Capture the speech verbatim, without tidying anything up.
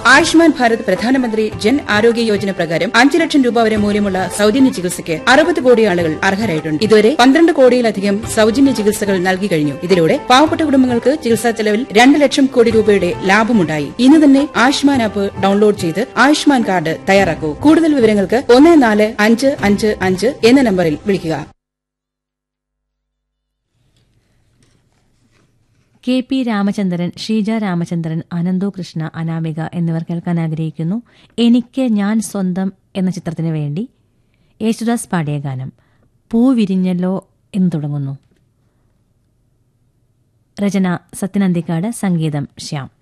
ആയുഷ്മാൻ ഭാരത് പ്രധാനമന്ത്രി ജൻ ആരോഗ്യ യോജന പ്രകാരം അഞ്ച് ലക്ഷം രൂപ വരെ മൂല്യമുള്ള സൌജന്യ ചികിത്സയ്ക്ക് അറുപത് കോടി ആളുകൾ അർഹരായിട്ടുണ്ട്. ഇതുവരെ പന്ത്രണ്ട് കോടിയിലധികം സൌജന്യ ചികിത്സകൾ നൽകി കഴിഞ്ഞു. ഇതിലൂടെ പാവപ്പെട്ട കുടുംബങ്ങൾക്ക് ചികിത്സാ ചെലവിൽ രണ്ട് ലക്ഷം കോടി രൂപയുടെ ലാഭമുണ്ടായി. ഇന്ന് തന്നെ ആയുഷ്മാൻ ആപ്പ് ഡൌൺലോഡ് ചെയ്ത് ആയുഷ്മാൻ കാർഡ് തയ്യാറാക്കൂ. കൂടുതൽ വിവരങ്ങൾക്ക് ഒന്ന് നാല് അഞ്ച് അഞ്ച് അഞ്ച് എന്ന നമ്പറിൽ വിളിക്കുക. കെ പി രാമചന്ദ്രൻ, ഷീജ രാമചന്ദ്രൻ, അനന്തു കൃഷ്ണ, അനാമിക എന്നിവർ കേൾക്കാൻ ആഗ്രഹിക്കുന്നു എനിക്ക് ഞാൻ സ്വന്തം എന്ന ചിത്രത്തിനു വേണ്ടി യേശുദാസ് പാടിയ ഗാനം പൂ വിരിഞ്ഞല്ലോ എന്ന് തുടങ്ങുന്നു. രചന സത്യനന്ദിക്കാട്, സംഗീതം ശ്യാം.